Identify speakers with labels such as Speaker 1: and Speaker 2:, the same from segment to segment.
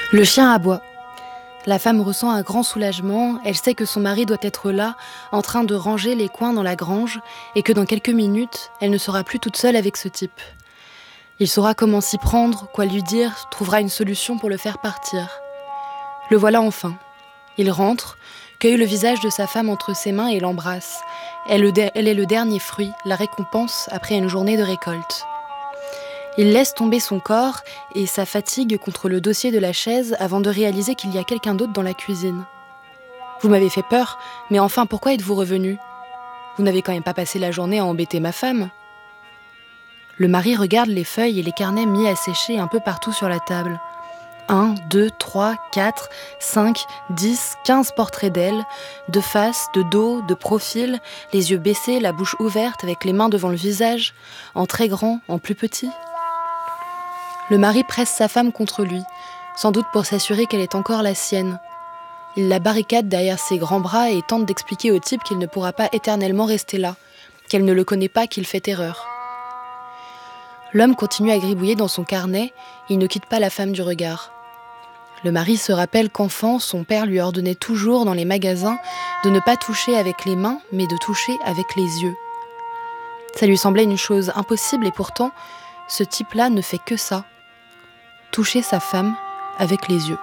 Speaker 1: Le chien aboie. La femme ressent un grand soulagement, elle sait que son mari doit être là, en train de ranger les coins dans la grange, et que dans quelques minutes, elle ne sera plus toute seule avec ce type. Il saura comment s'y prendre, quoi lui dire, trouvera une solution pour le faire partir. Le voilà enfin. Il rentre, cueille le visage de sa femme entre ses mains et l'embrasse. Elle est le dernier fruit, la récompense après une journée de récolte. Il laisse tomber son corps et sa fatigue contre le dossier de la chaise avant de réaliser qu'il y a quelqu'un d'autre dans la cuisine. « Vous m'avez fait peur, mais enfin pourquoi êtes-vous revenu ? Vous n'avez quand même pas passé la journée à embêter ma femme ?» Le mari regarde les feuilles et les carnets mis à sécher un peu partout sur la table. 1, 2, 3, 4, 5, 10, 15 portraits d'elle, de face, de dos, de profil, les yeux baissés, la bouche ouverte, avec les mains devant le visage, en très grand, en plus petit. Le mari presse sa femme contre lui, sans doute pour s'assurer qu'elle est encore la sienne. Il la barricade derrière ses grands bras et tente d'expliquer au type qu'il ne pourra pas éternellement rester là, qu'elle ne le connaît pas, qu'il fait erreur. L'homme continue à gribouiller dans son carnet, il ne quitte pas la femme du regard. Le mari se rappelle qu'enfant, son père lui ordonnait toujours dans les magasins de ne pas toucher avec les mains, mais de toucher avec les yeux. Ça lui semblait une chose impossible et pourtant, ce type-là ne fait que ça. Toucher sa femme avec les yeux.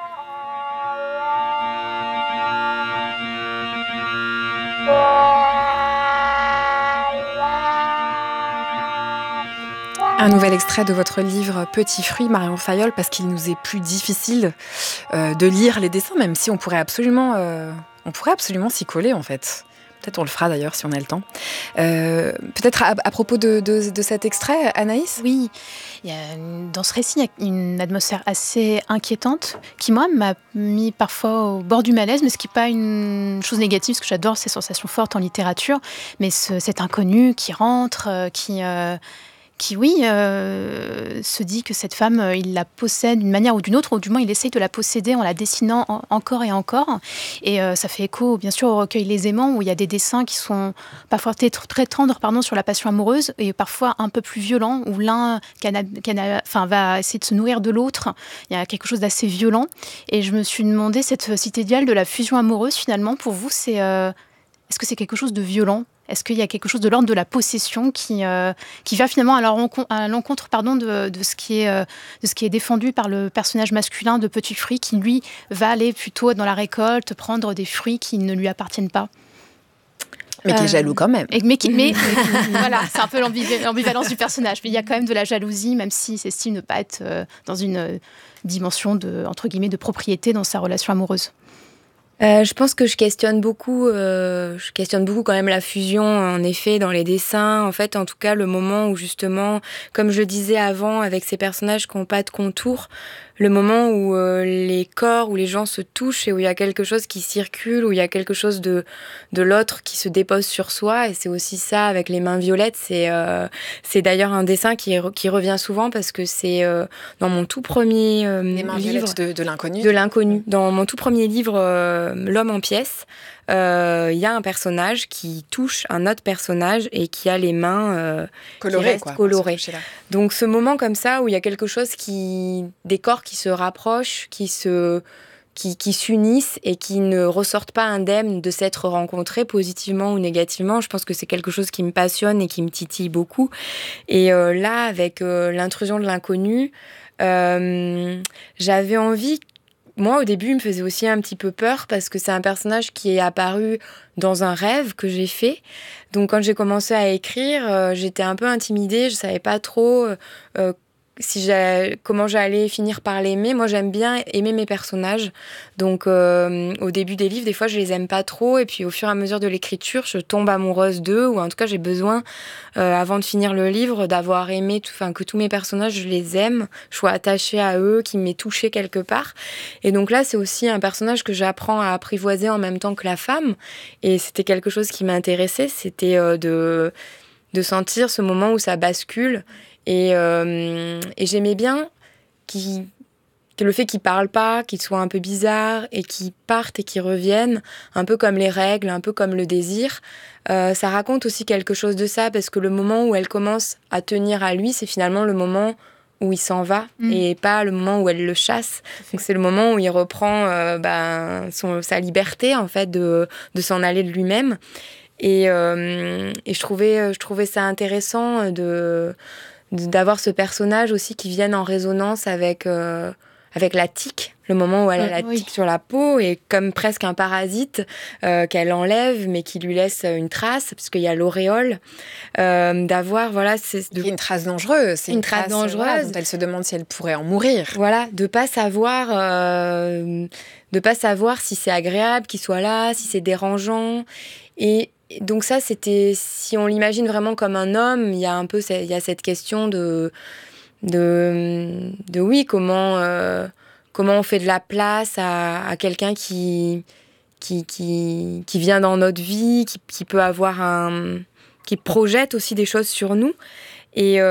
Speaker 2: Un nouvel extrait de votre livre Petit fruit, Marion Fayolle, parce qu'il nous est plus difficile de lire les dessins, même si on pourrait absolument s'y coller en fait. Peut-être on le fera d'ailleurs si on a le temps. Peut-être à propos de cet extrait, Anaïs ?
Speaker 3: Oui, dans ce récit, il y a une atmosphère assez inquiétante qui, moi, m'a mis parfois au bord du malaise, mais ce qui n'est pas une chose négative, parce que j'adore ces sensations fortes en littérature, mais cet inconnu qui rentre, qui se dit que cette femme, il la possède d'une manière ou d'une autre, ou du moins il essaye de la posséder en la dessinant encore et encore. Et ça fait écho, bien sûr, au recueil Les Aimants, où il y a des dessins qui sont parfois très tendres sur la passion amoureuse, et parfois un peu plus violents, où l'un va essayer de se nourrir de l'autre. Il y a quelque chose d'assez violent. Et je me suis demandé, cette cité idéale de la fusion amoureuse, finalement, pour vous, est-ce que c'est quelque chose de violent ? Est-ce qu'il y a quelque chose de l'ordre de la possession qui va finalement à l'encontre de ce qui est défendu par le personnage masculin de Petit Fruit, qui lui va aller plutôt dans la récolte, prendre des fruits qui ne lui appartiennent pas?
Speaker 2: Mais qui est jaloux quand même.
Speaker 3: Mais voilà, c'est un peu l'ambivalence du personnage. Mais il y a quand même de la jalousie, même s'il s'estime ne pas être dans une dimension entre guillemets, de propriété dans sa relation amoureuse.
Speaker 4: Je pense que je questionne beaucoup quand même la fusion, en effet, dans les dessins. En fait, en tout cas, le moment où justement, comme je disais avant, avec ces personnages qui n'ont pas de contour, le moment où les corps, où les gens se touchent et où il y a quelque chose qui circule, où il y a quelque chose de l'autre qui se dépose sur soi. Et c'est aussi ça avec les mains violettes. C'est d'ailleurs un dessin qui revient souvent parce que c'est dans mon tout premier
Speaker 2: les mains
Speaker 4: livre
Speaker 2: de l'inconnu.
Speaker 4: De l'inconnu. Dans mon tout premier livre, L'homme en pièces, il y a un personnage qui touche un autre personnage et qui a les mains colorées. Donc ce moment comme ça où il y a quelque chose des corps qui se rapprochent, qui s'unissent et qui ne ressortent pas indemnes de s'être rencontrés positivement ou négativement, je pense que c'est quelque chose qui me passionne et qui me titille beaucoup. Et là, avec l'intrusion de l'inconnu, j'avais envie. Moi, au début, il me faisait aussi un petit peu peur parce que c'est un personnage qui est apparu dans un rêve que j'ai fait. Donc, quand j'ai commencé à écrire, j'étais un peu intimidée. Je savais pas trop comment j'allais finir par l'aimer. Moi, j'aime bien aimer mes personnages. Donc, au début des livres, des fois, je les aime pas trop. Et puis, au fur et à mesure de l'écriture, je tombe amoureuse d'eux. Ou en tout cas, j'ai besoin, avant de finir le livre, d'avoir aimé, que tous mes personnages, je les aime, je sois attachée à eux, qu'ils m'aient touchée quelque part. Et donc là, c'est aussi un personnage que j'apprends à apprivoiser en même temps que la femme. Et c'était quelque chose qui m'intéressait. C'était de sentir ce moment où ça bascule. Et j'aimais bien que le fait qu'ils parlent pas, qu'ils soient un peu bizarres et qu'ils partent et qu'ils reviennent, un peu comme les règles, un peu comme le désir. Ça raconte aussi quelque chose de ça, parce que le moment où elle commence à tenir à lui, c'est finalement le moment où il s'en va et pas le moment où elle le chasse. Donc c'est le moment où il reprend sa liberté en fait de s'en aller de lui-même. Et je trouvais ça intéressant d'avoir ce personnage aussi qui vienne en résonance avec la tique, le moment où elle a la tique sur la peau et comme presque un parasite qu'elle enlève mais qui lui laisse une trace parce qu'il y a l'auréole, d'avoir
Speaker 2: une trace dangereuse, c'est une trace dangereuse dont elle se demande si elle pourrait en mourir.
Speaker 4: Voilà, de pas savoir si c'est agréable qu'il soit là, si c'est dérangeant. Et donc ça, c'était, si on l'imagine vraiment comme un homme, il y a cette question de comment on fait de la place à quelqu'un qui vient dans notre vie, qui peut avoir qui projette aussi des choses sur nous. Et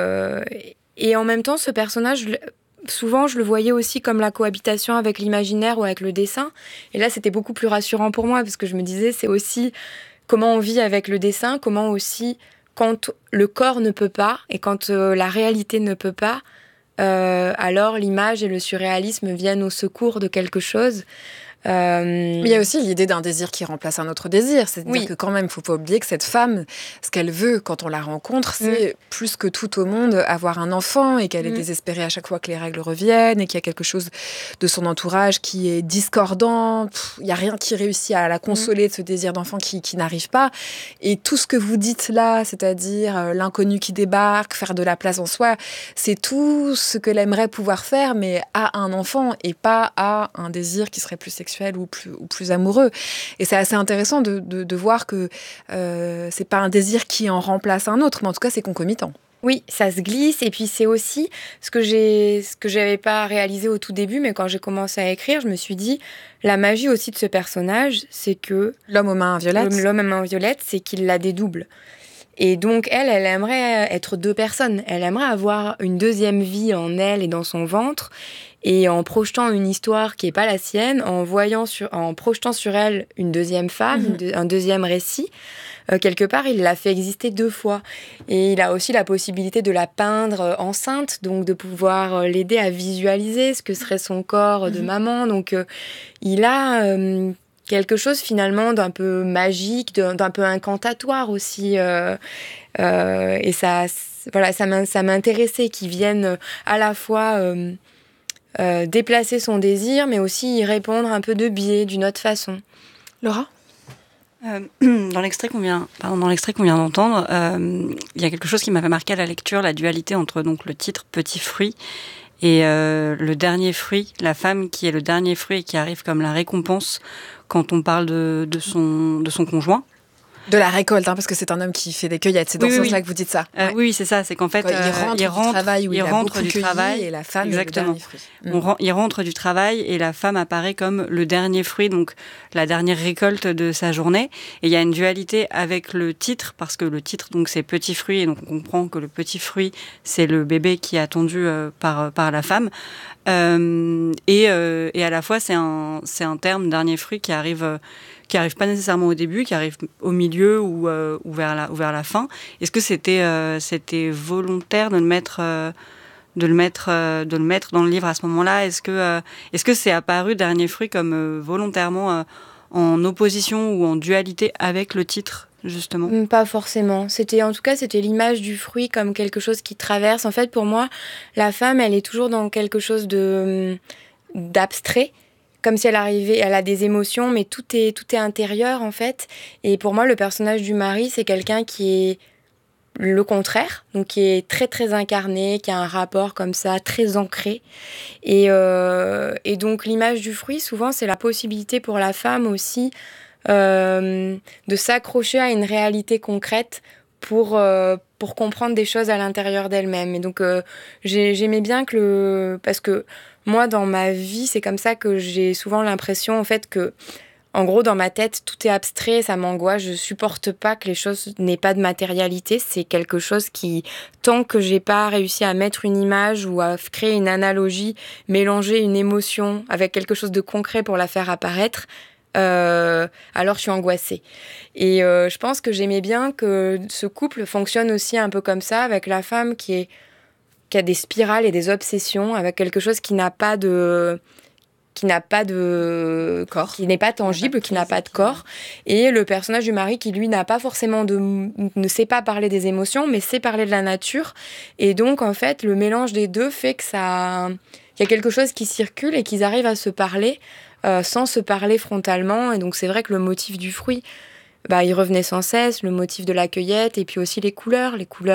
Speaker 4: en même temps, ce personnage, souvent, je le voyais aussi comme la cohabitation avec l'imaginaire ou avec le dessin. Et là, c'était beaucoup plus rassurant pour moi parce que je me disais, c'est aussi comment on vit avec le dessin, comment aussi, quand le corps ne peut pas et quand la réalité ne peut pas, alors l'image et le surréalisme viennent au secours de quelque chose.
Speaker 2: Mais il y a aussi l'idée d'un désir qui remplace un autre désir. C'est-à-dire que quand même, il ne faut pas oublier que cette femme, ce qu'elle veut quand on la rencontre, c'est plus que tout au monde avoir un enfant et qu'elle est désespérée à chaque fois que les règles reviennent et qu'il y a quelque chose de son entourage qui est discordant. Il n'y a rien qui réussit à la consoler de ce désir d'enfant qui n'arrive pas. Et tout ce que vous dites là, c'est-à-dire l'inconnu qui débarque, faire de la place en soi, c'est tout ce que aimerait pouvoir faire, mais à un enfant et pas à un désir qui serait plus sexuel ou plus amoureux. Et c'est assez intéressant de voir que c'est pas un désir qui en remplace un autre, mais en tout cas, c'est concomitant.
Speaker 4: Oui, ça se glisse. Et puis, c'est aussi ce que j'avais pas réalisé au tout début, mais quand j'ai commencé à écrire, je me suis dit, la magie aussi de ce personnage, c'est que...
Speaker 2: L'homme aux mains violettes.
Speaker 4: L'homme aux mains violettes, c'est qu'il la dédouble. Et donc, elle aimerait être deux personnes. Elle aimerait avoir une deuxième vie en elle et dans son ventre. Et en projetant une histoire qui n'est pas la sienne, en projetant sur elle une deuxième femme, un deuxième récit, quelque part, il l'a fait exister 2 fois. Et il a aussi la possibilité de la peindre enceinte, donc de pouvoir l'aider à visualiser ce que serait son corps de maman. Donc, il a... quelque chose finalement d'un peu magique, d'un peu incantatoire aussi. Et ça m'intéressait qu'il vienne à la fois déplacer son désir, mais aussi y répondre un peu de biais, d'une autre façon.
Speaker 2: Laura ?
Speaker 5: Dans l'extrait qu'on vient d'entendre, il y a quelque chose qui m'avait marqué à la lecture, la dualité entre donc le titre Petit fruit et le dernier fruit, la femme qui est le dernier fruit et qui arrive comme la récompense quand on parle de son conjoint.
Speaker 2: De la récolte, parce que c'est un homme qui fait des cueillettes. C'est dans ce sens-là que vous dites ça.
Speaker 5: Oui, c'est ça. C'est qu'en fait,
Speaker 2: il rentre du travail où il rentre du travail
Speaker 5: et
Speaker 2: la femme
Speaker 5: exactement.
Speaker 2: est le dernier fruit.
Speaker 5: Il rentre du travail et la femme apparaît comme le dernier fruit, donc la dernière récolte de sa journée. Et il y a une dualité avec le titre, parce que le titre, donc, c'est Petit fruit, et donc on comprend que le petit fruit, c'est le bébé qui est attendu par la femme. Et à la fois, c'est un terme dernier fruit qui arrive pas nécessairement au début, qui arrive au milieu ou vers la fin. Est-ce que c'était volontaire de le mettre dans le livre à ce moment-là? Est-ce que c'est apparu dernier fruit comme volontairement en opposition ou en dualité avec le titre, justement?
Speaker 4: Pas forcément. C'était l'image du fruit comme quelque chose qui traverse. En fait, pour moi, la femme, elle est toujours dans quelque chose d'abstrait. Comme si elle a des émotions, mais tout est intérieur, en fait. Et pour moi, le personnage du mari, c'est quelqu'un qui est le contraire, donc qui est très, très incarné, qui a un rapport comme ça, très ancré. Et donc, l'image du fruit, souvent, c'est la possibilité pour la femme aussi de s'accrocher à une réalité concrète pour comprendre des choses à l'intérieur d'elle-même. Et donc, j'aimais bien parce que moi, dans ma vie, c'est comme ça que j'ai souvent l'impression, en fait, que, en gros, dans ma tête, tout est abstrait, ça m'angoisse. Je supporte pas que les choses n'aient pas de matérialité. C'est quelque chose qui, tant que j'ai pas réussi à mettre une image ou à créer une analogie, mélanger une émotion avec quelque chose de concret pour la faire apparaître, alors je suis angoissée. Et je pense que j'aimais bien que ce couple fonctionne aussi un peu comme ça, avec la femme qui est qui a des spirales et des obsessions avec quelque chose qui n'a pas de corps, qui n'est pas tangible, qui n'a pas de corps, et le personnage du mari qui lui n'a pas forcément ne sait pas parler des émotions, mais sait parler de la nature, et donc en fait le mélange des deux fait qu'il y a quelque chose qui circule et qu'ils arrivent à se parler sans se parler frontalement, et donc c'est vrai que le motif du fruit, il revenait sans cesse, le motif de la cueillette, et puis aussi les couleurs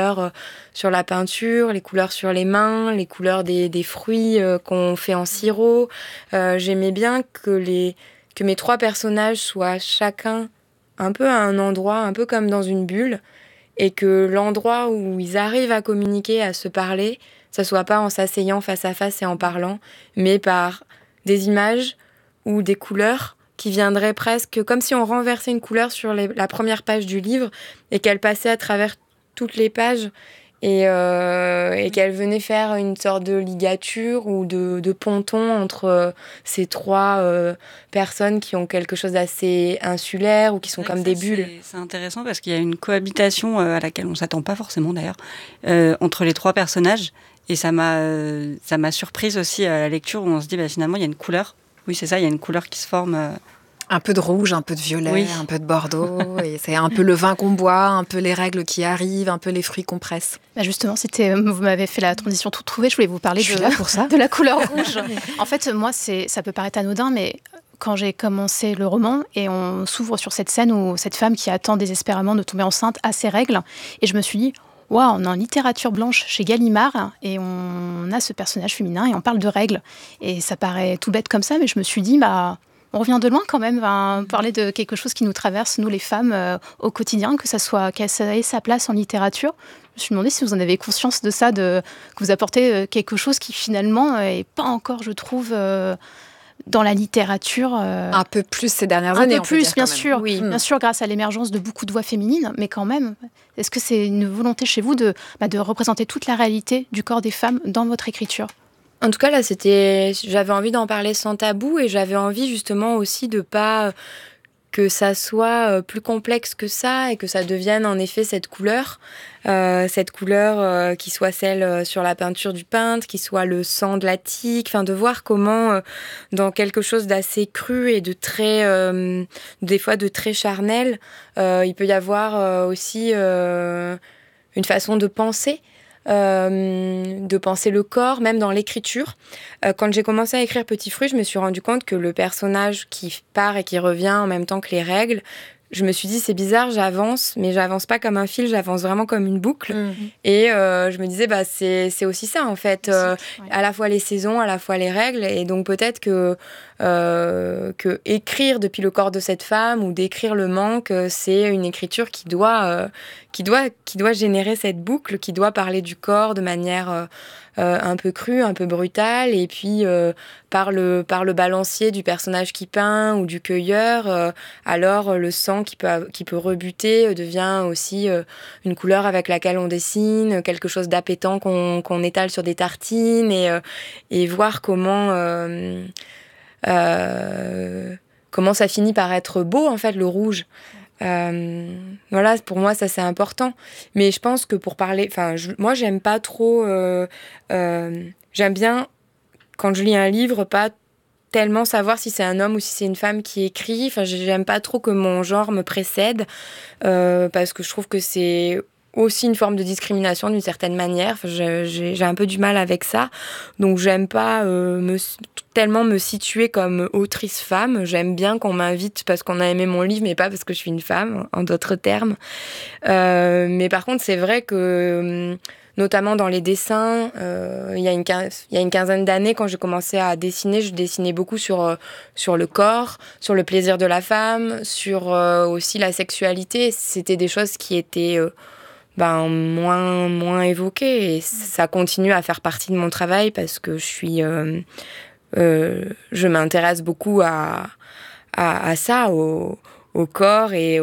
Speaker 4: sur la peinture, les couleurs sur les mains, les couleurs des fruits qu'on fait en sirop. J'aimais bien que mes 3 personnages soient chacun un peu à un endroit, un peu comme dans une bulle, et que l'endroit où ils arrivent à communiquer, à se parler, ça soit pas en s'asseyant face à face et en parlant, mais par des images ou des couleurs qui viendrait presque comme si on renversait une couleur sur la première page du livre et qu'elle passait à travers toutes les pages et qu'elle venait faire une sorte de ligature ou de ponton entre ces 3 personnes qui ont quelque chose d'assez insulaire ou qui sont comme des bulles.
Speaker 5: C'est intéressant parce qu'il y a une cohabitation à laquelle on ne s'attend pas forcément d'ailleurs entre les 3 personnages, et ça m'a surprise aussi à la lecture où on se dit finalement il y a une couleur. Oui, c'est ça, il y a une couleur qui se forme.
Speaker 2: Un peu de rouge, un peu de violet, un peu de bordeaux. Et c'est un peu le vin qu'on boit, un peu les règles qui arrivent, un peu les fruits qu'on presse.
Speaker 3: Justement, vous m'avez fait la transition toute trouvée. Je voulais vous parler de la couleur rouge. En fait, moi, ça peut paraître anodin, mais quand j'ai commencé le roman, et on s'ouvre sur cette scène où cette femme qui attend désespérément de tomber enceinte a ses règles, et je me suis dit, waouh, on est en littérature blanche chez Gallimard et on a ce personnage féminin et on parle de règles. Et ça paraît tout bête comme ça, mais je me suis dit, on revient de loin quand même, parler de quelque chose qui nous traverse, nous les femmes, au quotidien, que ça ait sa place en littérature. Je me suis demandé si vous en avez conscience de ça, que vous apportez quelque chose qui finalement n'est pas encore, je trouve, dans la littérature.
Speaker 2: Un peu plus ces dernières années.
Speaker 3: Un peu plus, bien sûr.
Speaker 4: Oui.
Speaker 3: Bien sûr, grâce à l'émergence de beaucoup de voix féminines, mais quand même, est-ce que c'est une volonté chez vous de représenter toute la réalité du corps des femmes dans votre écriture ?
Speaker 4: En tout cas, là, j'avais envie d'en parler sans tabou, et j'avais envie justement aussi de pas que ça soit plus complexe que ça et que ça devienne en effet cette couleur qui soit celle sur la peinture du peintre, qui soit le sang de la tique, enfin de voir comment dans quelque chose d'assez cru et de très, des fois de très charnel, il peut y avoir aussi une façon de penser le corps, même dans l'écriture. Quand j'ai commencé à écrire Petit Fruit, je me suis rendu compte que le personnage qui part et qui revient en même temps que les règles, je me suis dit, c'est bizarre, j'avance, mais j'avance pas comme un fil, j'avance vraiment comme une boucle. Et je me disais, c'est aussi ça, en fait. À la fois les saisons, à la fois les règles. Et donc peut-être que écrire depuis le corps de cette femme ou d'écrire le manque, c'est une écriture qui doit générer cette boucle, qui doit parler du corps de manière un peu crue, un peu brutale, et puis par le balancier du personnage qui peint ou du cueilleur, alors le sang qui peut rebuter devient aussi une couleur avec laquelle on dessine, quelque chose d'appétant qu'on étale sur des tartines, et voir comment ça finit par être beau, en fait, le rouge. Voilà, pour moi ça c'est important, mais je pense que pour parler, moi j'aime pas trop, j'aime bien quand je lis un livre pas tellement savoir si c'est un homme ou si c'est une femme qui écrit. J'aime pas trop que mon genre me précède, parce que je trouve que c'est aussi une forme de discrimination d'une certaine manière. J'ai un peu du mal avec ça, donc j'aime pas tellement me situer comme autrice femme. J'aime bien qu'on m'invite parce qu'on a aimé mon livre, mais pas parce que je suis une femme, en d'autres termes. Mais par contre, c'est vrai que notamment dans les dessins, il y a une quinzaine d'années, quand j'ai commencé à dessiner, je dessinais beaucoup sur le corps, sur le plaisir de la femme, sur aussi la sexualité. C'était des choses qui étaient moins évoquées, et ça continue à faire partie de mon travail parce que je m'intéresse beaucoup à ça, au corps et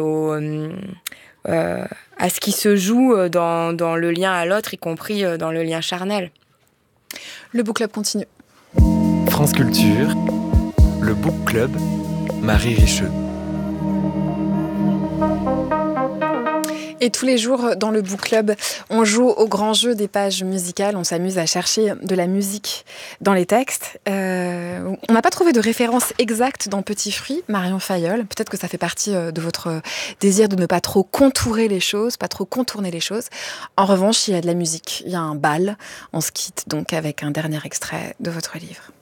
Speaker 4: à ce qui se joue dans le lien à l'autre, y compris dans le lien charnel.
Speaker 2: Le Book Club continue.
Speaker 6: France Culture, le Book Club, Marie Richeux.
Speaker 2: Et tous les jours, dans le Book Club, on joue au grand jeu des pages musicales. On s'amuse à chercher de la musique dans les textes. On n'a pas trouvé de référence exacte dans Petit Fruit, Marion Fayolle. Peut-être que ça fait partie de votre désir de ne pas trop contourer les choses, pas trop contourner les choses. En revanche, il y a de la musique, il y a un bal. On se quitte donc avec un dernier extrait de votre livre.